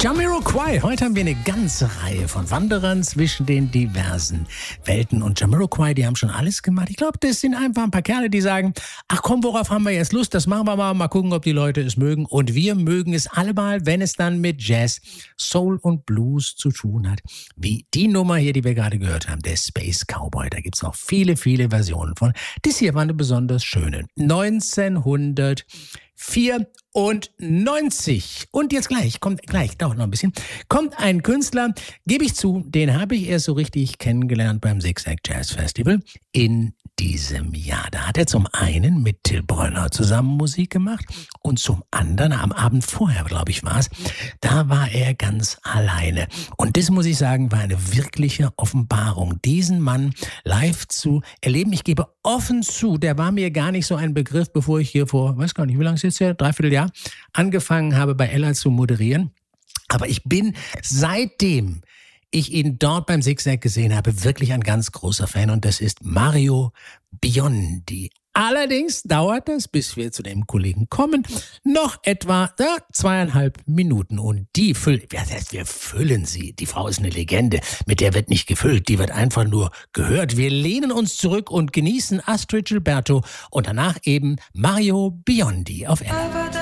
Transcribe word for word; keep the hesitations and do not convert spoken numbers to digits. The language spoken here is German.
Jamiroquai. Heute haben wir eine ganze Reihe von Wanderern zwischen den diversen Welten. Und Jamiroquai, die haben schon alles gemacht. Ich glaube, das sind einfach ein paar Kerle, die sagen, ach komm, worauf haben wir jetzt Lust? Das machen wir mal. Mal gucken, ob die Leute es mögen. Und wir mögen es allemal, wenn es dann mit Jazz, Soul und Blues zu tun hat. Wie die Nummer hier, die wir gerade gehört haben, der Space Cowboy. Da gibt es noch viele, viele Versionen von. Das hier war eine besonders schöne. neunzehnhundertvierundneunzig. Und jetzt gleich, kommt gleich, dauert noch ein bisschen, kommt ein Künstler, gebe ich zu, den habe ich erst so richtig kennengelernt beim Zigzag Jazz Festival in diesem Jahr. Da hat er zum einen mit Till Brönner zusammen Musik gemacht und zum anderen, am Abend vorher, glaube ich, war es, da war er ganz alleine. Und das, muss ich sagen, war eine wirkliche Offenbarung, diesen Mann live zu erleben. Ich gebe offen zu, der war mir gar nicht so ein Begriff, bevor ich hier vor, weiß gar nicht, wie lange ist jetzt her, dreiviertel Jahr, angefangen habe, bei Ella zu moderieren. Aber ich bin seitdem ich ihn dort beim Zigzag gesehen habe, wirklich ein ganz großer Fan, und das ist Mario Biondi. Allerdings dauert es, bis wir zu dem Kollegen kommen, noch etwa ja, zweieinhalb Minuten. Und die füllen, das heißt, wir füllen sie. Die Frau ist eine Legende, mit der wird nicht gefüllt, die wird einfach nur gehört. Wir lehnen uns zurück und genießen Astrid Gilberto und danach eben Mario Biondi auf Ella.